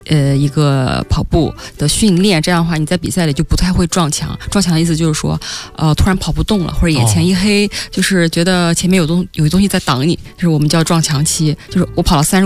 一个跑步的训练，这样的话你在比赛里就不太会撞墙。撞墙的意思就是说，突然跑不动了，或者眼前一黑，就是觉得前面有一东西在挡你，就是我们叫撞墙期。就是我跑了30